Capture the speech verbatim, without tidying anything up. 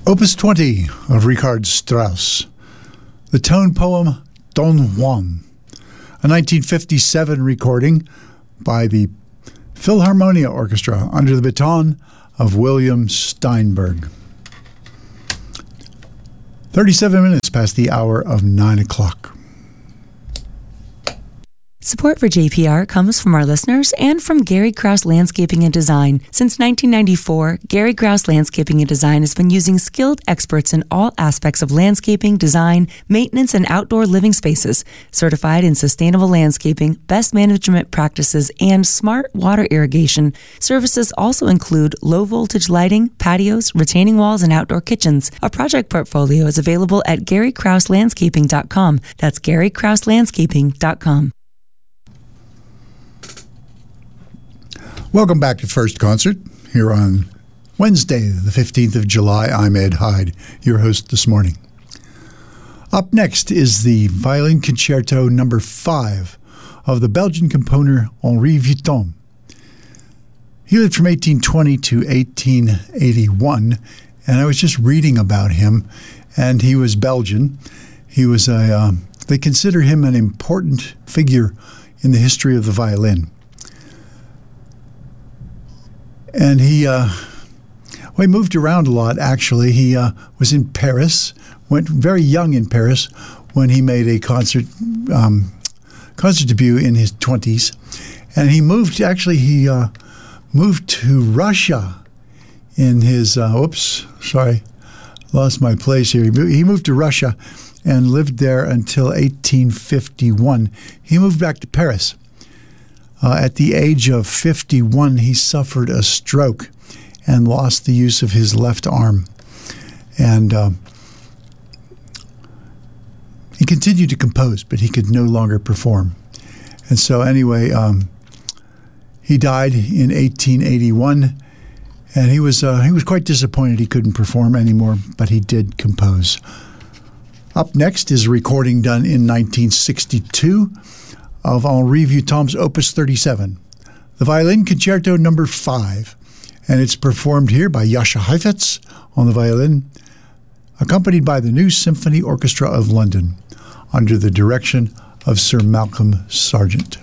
Opus twenty of Richard Strauss, the tone poem Don Juan, a nineteen fifty-seven recording by the Philharmonia Orchestra under the baton of William Steinberg. thirty-seven minutes past the hour of nine o'clock. Support for J P R comes from our listeners and from Gary Krause Landscaping and Design. Since nineteen ninety-four, Gary Krause Landscaping and Design has been using skilled experts in all aspects of landscaping, design, maintenance, and outdoor living spaces. Certified in sustainable landscaping, best management practices, and smart water irrigation. Services also include low-voltage lighting, patios, retaining walls, and outdoor kitchens. Our project portfolio is available at gary krause landscaping dot com. That's gary krause landscaping dot com. Welcome back to First Concert here on Wednesday, the fifteenth of July. I'm Ed Hyde, your host this morning. Up next is the Violin Concerto number five of the Belgian composer Henri Vuitton. He lived from eighteen twenty to eighteen eighty-one, and I was just reading about him, and he was Belgian. He was a, uh, they consider him an important figure in the history of the violin. And he, uh, well, he moved around a lot, actually. He uh, was in Paris, went very young in Paris when he made a concert um, concert debut in his twenties. And he moved, actually, he uh, moved to Russia in his, uh, oops, sorry, lost my place here. He moved to Russia and lived there until eighteen fifty-one. He moved back to Paris. Uh, at the age of fifty-one, he suffered a stroke and lost the use of his left arm. And uh, he continued to compose, but he could no longer perform. And so anyway, um, he died in eighteen eighty-one, and he was uh, he was quite disappointed he couldn't perform anymore, but he did compose. Up next is a recording done in nineteen sixty-two of Henri Vuitton's Opus thirty-seven, the Violin Concerto number five, and it's performed here by Jascha Heifetz on the violin, accompanied by the New Symphony Orchestra of London, under the direction of Sir Malcolm Sargent.